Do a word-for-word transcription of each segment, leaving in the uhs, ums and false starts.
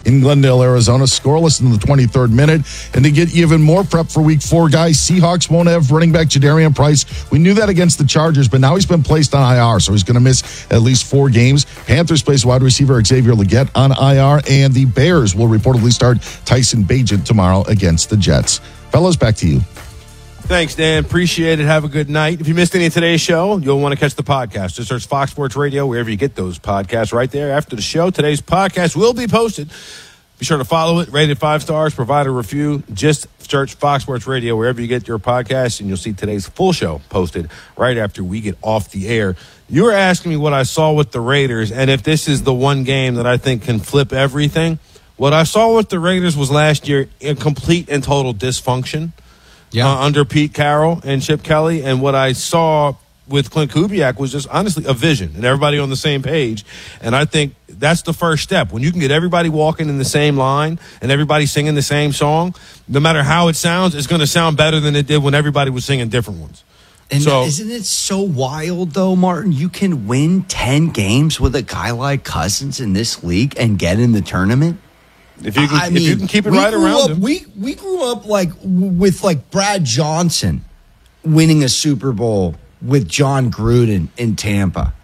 in Glendale, Arizona. Scoreless in the twenty-third minute. And to get even more prep for week four, guys, Seahawks won't have running back Jadarian Price. We knew that against the Chargers, but now he's been placed on I R, so he's going to miss at least four games. Panthers place wide receiver Xavier Legette on I R, and the Bears will reportedly start Tyson Bagent tomorrow against the Jets. Fellas, back to you. Thanks, Dan. Appreciate it. Have a good night. If you missed any of today's show, you'll want to catch the podcast. Just search Fox Sports Radio wherever you get those podcasts right there. After the show, today's podcast will be posted. Be sure to follow it, rate it five stars, provide a review. Just search Fox Sports Radio wherever you get your podcasts, and you'll see today's full show posted right after we get off the air. You were asking me what I saw with the Raiders, and if this is the one game that I think can flip everything. What I saw with the Raiders was last year a complete and total dysfunction. Yeah. Uh, under Pete Carroll and Chip Kelly. And what I saw with Clint Kubiak was just honestly a vision and everybody on the same page. And I think that's the first step. When you can get everybody walking in the same line and everybody singing the same song, no matter how it sounds, it's going to sound better than it did when everybody was singing different ones. And so, isn't it so wild, though, Martin? You can win ten games with a guy like Cousins in this league and get in the tournament? If you can, I if mean, you can keep it we right grew around up, him. We, we grew up like with like Brad Johnson winning a Super Bowl with John Gruden in Tampa.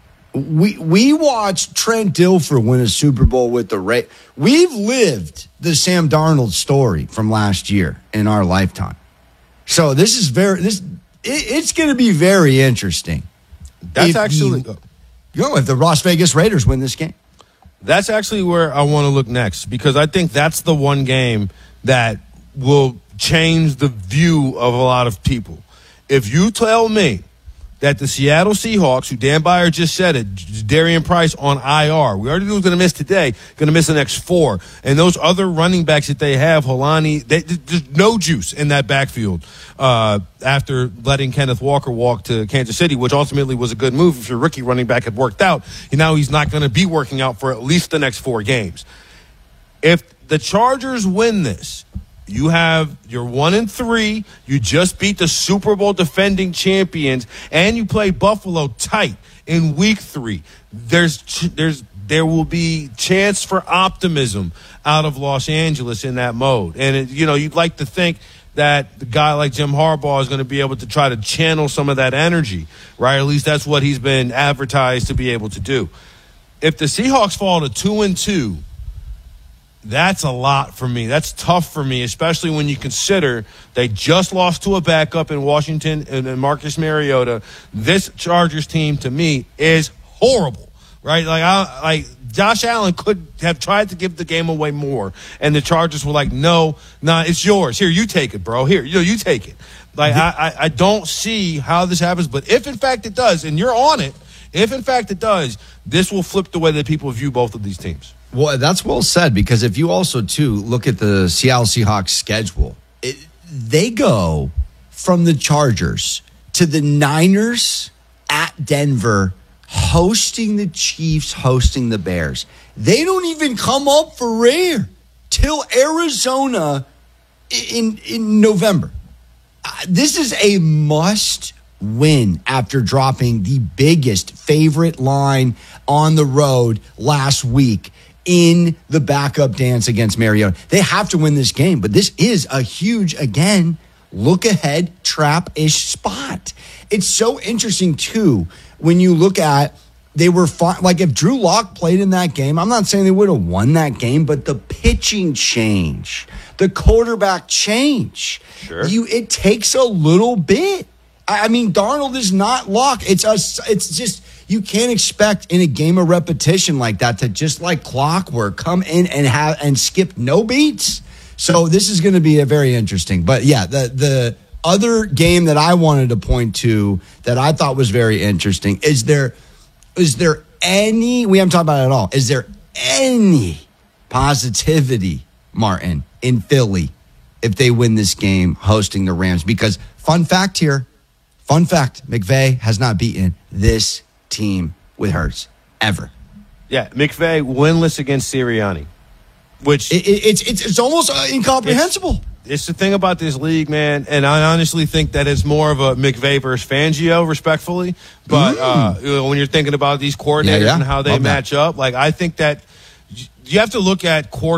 We we watched Trent Dilfer win a Super Bowl with the Raiders. We've lived the Sam Darnold story from last year in our lifetime. So this is very this. It, it's going to be very interesting. That's if actually you, you know, if the Las Vegas Raiders win this game. That's actually where I want to look next, because I think that's the one game that will change the view of a lot of people. If you tell me that the Seattle Seahawks, who Dan Byer just said it, Darian Price on I R, we already knew he was going to miss today, going to miss the next four, and those other running backs that they have, Holani, they, there's no juice in that backfield uh, after letting Kenneth Walker walk to Kansas City, which ultimately was a good move if your rookie running back had worked out. And now he's not going to be working out for at least the next four games. If the Chargers win this, you have your one and three. You just beat the Super Bowl defending champions, and you play Buffalo tight in week three. There's, there's, there will be chance for optimism out of Los Angeles in that mode. And it, you know, you'd like to think that the guy like Jim Harbaugh is going to be able to try to channel some of that energy, right? At least that's what he's been advertised to be able to do. If the Seahawks fall to two and two. That's a lot for me. That's tough for me, especially when you consider they just lost to a backup in Washington and Marcus Mariota. This Chargers team, to me, is horrible, right? Like, I, like Josh Allen could have tried to give the game away more, and the Chargers were like, no, nah, it's yours. Here, you take it, bro. Here, you know, you take it. Like, I, I, I don't see how this happens, but if, in fact, it does, and you're on it, if, in fact, it does, this will flip the way that people view both of these teams. Well, that's well said, because if you also, too, look at the Seattle Seahawks schedule, it, they go from the Chargers to the Niners at Denver, hosting the Chiefs, hosting the Bears. They don't even come up for air till Arizona in, in November. Uh, this is a must win after dropping the biggest favorite line on the road last week in the backup dance against Mariota. They have to win this game, but this is a huge, again, look-ahead, trap-ish spot. It's so interesting, too, when you look at, they were fine. Like, if Drew Lock played in that game, I'm not saying they would have won that game, but the pitching change, the quarterback change, sure. you it takes a little bit. I mean, Darnold is not Lock. It's a, it's just, you can't expect in a game of repetition like that to just like clockwork come in and have and skip no beats. So this is going to be a very interesting. But yeah, the the other game that I wanted to point to that I thought was very interesting is there is there any we haven't talked about it at all. Is there any positivity, Martin, in Philly if they win this game hosting the Rams? Because fun fact here. Fun fact, McVay has not beaten this team with Hurts ever. Yeah, McVay winless against Sirianni, which it, it, it's it's it's almost uh, incomprehensible. It's, it's the thing about this league, man, and I honestly think that it's more of a McVay versus Fangio, respectfully. But mm. uh, when you're thinking about these coordinators yeah, yeah. and how they Love match that. up, like I think that you have to look at coordinators.